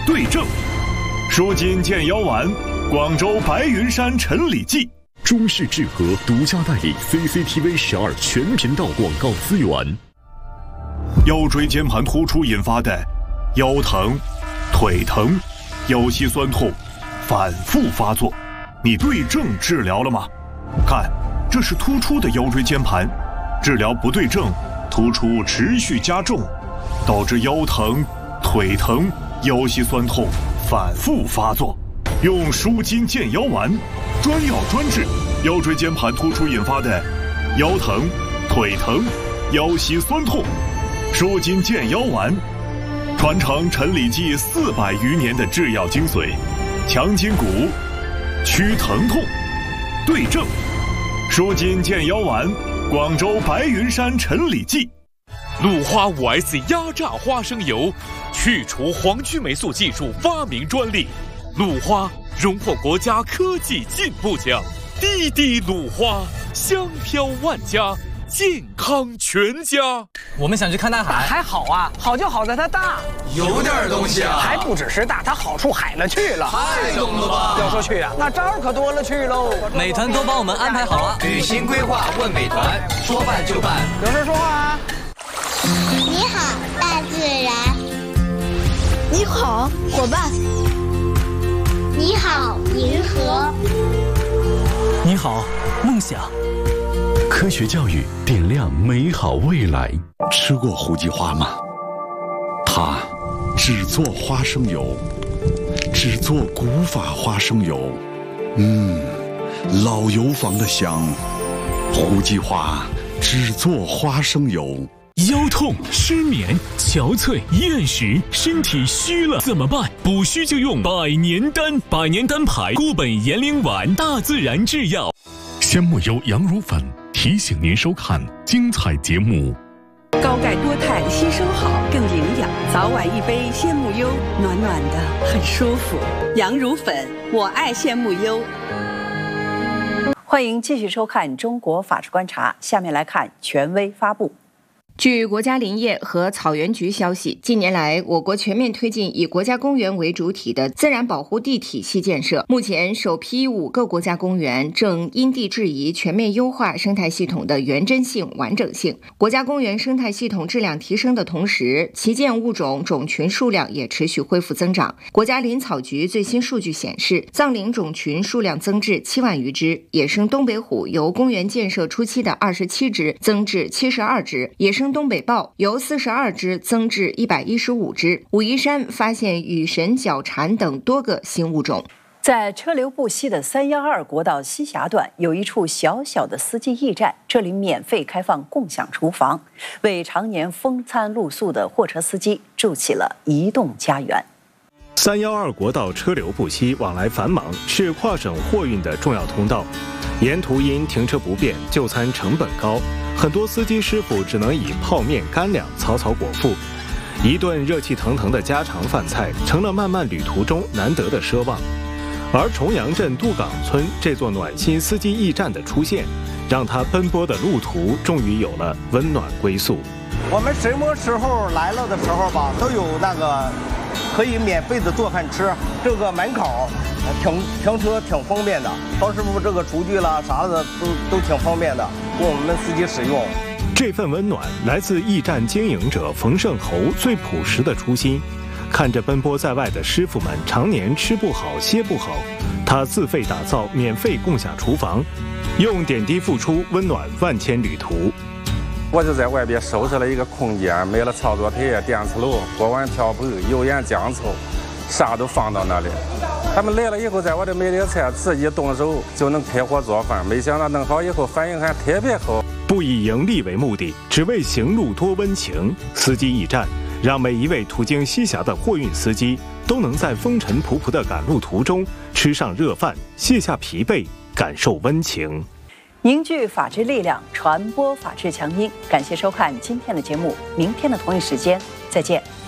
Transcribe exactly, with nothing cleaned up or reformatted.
对症，舒筋健腰丸，广州白云山陈李济。 中式治和独家代理 C C T V 十二全频道广告资源。 腰椎间盘突出引发的腰疼、腿疼、腰膝酸痛反复发作，你对症治疗了吗？看，这是突出的腰椎间盘，治疗不对症，突出持续加重，导致腰疼、腿疼、腰膝酸痛反复发作。用舒筋健腰丸，专药专治腰椎间盘突出引发的腰疼、腿疼、腰膝酸痛。舒筋健腰丸，传承陈李济四百余年的制药精髓，强筋骨，祛疼痛，对症。舒筋健腰丸，广州白云山陈李济。 鲁花 五 S 压榨花生油，去除黄曲霉素技术发明专利。鲁花荣获国家科技进步奖，滴滴鲁花，香飘万家，健康全家。 我们想去看大海， 还好啊，好就好在它大， 有点东西啊， 还不只是大，它好处海了去了， 太懂了吧？ 要说去啊，那招可多了去喽。 美团都帮我们安排好了， 旅行规划问美团，说办就办。 有事说话啊。 你好，大自然。 你好，伙伴。 你好，银河。 你好，梦想。 科学教育点亮美好未来。 吃过胡姬花吗？它只做花生油，只做古法花生油。嗯，老油坊的香。胡姬花只做花生油。 腰痛、失眠、憔悴、厌食，身体虚了怎么办？补虚就用百年丹，百年丹牌固本延龄丸，大自然制药。鲜木优羊乳粉提醒您收看精彩节目。 高钙多肽吸收好，更营养。早晚一杯鲜木优，暖暖的，很舒服。羊乳粉，我爱鲜木优。 欢迎继续收看《中国法治观察》，下面来看权威发布。 据国家林业和草原局消息，近年来，我国全面推进以国家公园为主体的自然保护地体系建设。目前，首批五个国家公园正因地制宜，全面优化生态系统的原真性、完整性。国家公园生态系统质量提升的同时，旗舰物种种群数量也持续恢复增长。国家林草局最新数据显示，藏羚种群数量增至七万余只，野生东北虎由公园建设初期的二十七只增至七十二只，野生东北豹由四十二只增至一百一十五只。武夷山发现羽神角蝉等多个新物种。 在车流不息的三幺二国道西峡段，有一处小小的司机驿站，这里免费开放共享厨房，为常年风餐露宿的货车司机筑起了移动家园。 三幺二国道车流不息，往来繁忙，是跨省货运的重要通道。沿途因停车不便，就餐成本高，很多司机师傅只能以泡面、干粮草草果腹。一顿热气腾腾的家常饭菜，成了漫漫旅途中难得的奢望。而重阳镇杜岗村这座暖心司机驿站的出现，让他奔波的路途终于有了温暖归宿。 我们什么时候来了的时候吧，都有那个可以免费的做饭吃，这个门口停停车挺方便的，超师傅这个厨具啦啥的都都挺方便的，供我们司机使用。 这份温暖来自驿站经营者冯胜侯最朴实的初心。看着奔波在外的师傅们常年吃不好歇不好，他自费打造免费共享厨房，用点滴付出温暖万千旅途。 我就在外边收拾了一个空间，买了操作台、电磁炉、锅碗瓢盆、油盐酱醋，啥都放到那里。他们来了以后，在我这买点菜，自己动手就能开火做饭。没想到弄好以后反应还特别好。 不以盈利为目的，只为行路多温情。司机驿站让每一位途经西峡的货运司机都能在风尘仆仆的赶路途中吃上热饭，卸下疲惫，感受温情。 凝聚法治力量，传播法治强音。感谢收看今天的节目，明天的同一时间再见。